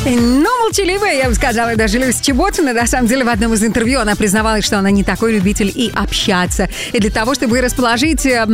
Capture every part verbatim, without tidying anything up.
Ну, молчаливая, я бы сказала, даже Люся Чеботина. На самом деле, в одном из интервью она признавалась, что она не такой любитель и общаться. И для того, чтобы расположить э,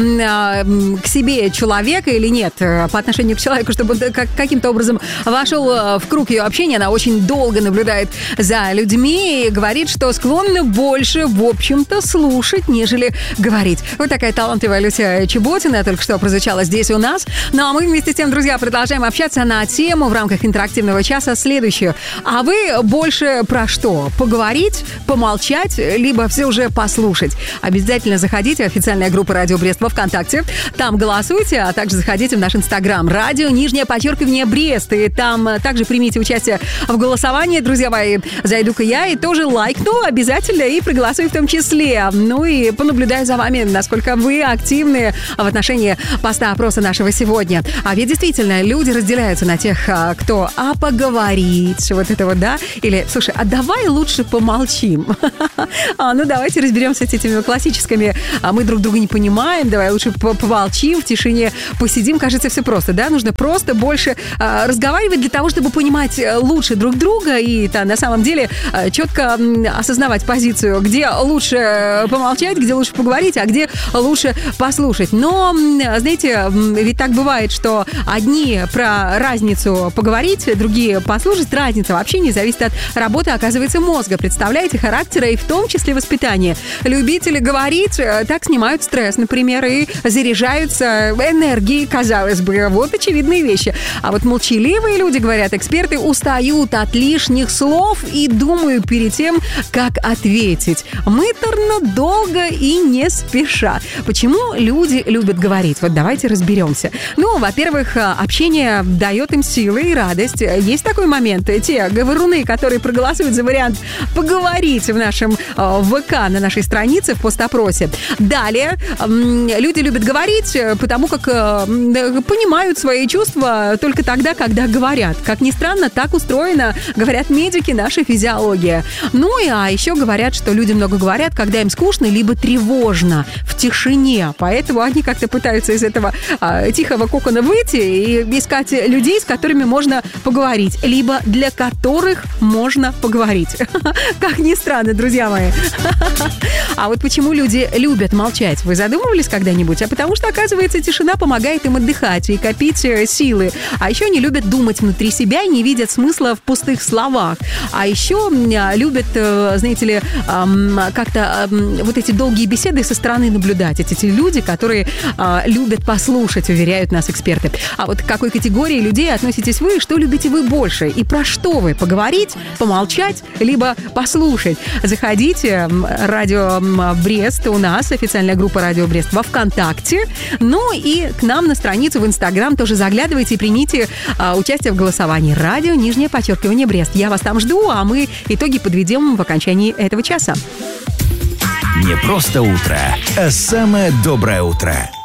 э, к себе человека или нет, э, по отношению к человеку, чтобы он как, каким-то образом вошел э, в круг ее общения, она очень долго наблюдает за людьми и говорит, что склонна больше, в общем-то, слушать, нежели говорить. Вот такая талантливая Люся Чеботина только что прозвучала здесь у нас. Ну, а мы вместе с тем, друзья, продолжаем общаться на тему в рамках интерактивного часа следующую. А вы больше про что? Поговорить, помолчать, либо все уже послушать? Обязательно заходите в официальную группу «Радио Брест» во ВКонтакте. Там голосуйте, а также заходите в наш Инстаграм. Радио, нижнее подчеркивание, Брест. И там также примите участие в голосовании, друзья мои. Зайду-ка я и тоже лайкну обязательно и проголосую в том числе. Ну и понаблюдаю за вами, насколько вы активны в отношении поста опроса нашего сегодня. А ведь действительно, люди разделяются на тех, кто «а поговорить», вот это вот, да? Или, слушай, а давай лучше помолчим. а, ну, давайте разберемся с этими классическими а мы друг друга не понимаем, давай лучше помолчим, в тишине посидим. Кажется, все просто, да? Нужно просто больше а, разговаривать для того, чтобы понимать лучше друг друга и да, на самом деле а, четко осознавать позицию, где лучше помолчать, где лучше поговорить, а где лучше послушать. Но, знаете, ведь так бывает, что одни про разницу поговорить, другие послушать. Разница вообще не зависит от работы, оказывается, мозга. Представляете, характера и в том числе воспитания. Любители говорить так снимают стресс, например, и заряжаются энергией, казалось бы. Вот очевидные вещи. А вот молчаливые люди, говорят эксперты, устают от лишних слов и думают перед тем, как ответить. Мыторно, долго и не спеша. Почему люди любят говорить? Вот давайте разберемся. Ну, во-первых, общение дает им силы и радость. Есть такой момент. Те говоруны, которые проголосуют за вариант поговорить в нашем э, ВК, на нашей странице в постопросе. Далее, э, люди любят говорить, потому как э, понимают свои чувства только тогда, когда говорят. Как ни странно, так устроена, говорят медики, наша физиология. Ну и а еще говорят, что люди много говорят, когда им скучно, либо тревожно, в тишине. Поэтому они как-то пытаются из этого э, тихого кокона выйти и искать людей, с которыми можно поговорить. Либо для которых можно поговорить. Как ни странно, друзья мои. А вот почему люди любят молчать? Вы задумывались когда-нибудь? А потому что, оказывается, тишина помогает им отдыхать и копить силы. А еще они любят думать внутри себя и не видят смысла в пустых словах. А еще любят, знаете ли, как-то вот эти долгие беседы со стороны наблюдать. Эти люди, которые любят послушать, уверяют нас эксперты. А вот к какой категории людей относитесь вы? Что любите вы больше? И про что вы? Поговорить, помолчать, либо послушать? Заходите, радио Брест у нас, официальная группа Радио Брест во ВКонтакте. Ну и к нам на страницу в Инстаграм тоже заглядывайте и примите а, участие в голосовании. Радио, нижнее подчеркивание, Брест. Я вас там жду, а мы итоги подведем в окончании этого часа. Не просто утро, а самое доброе утро.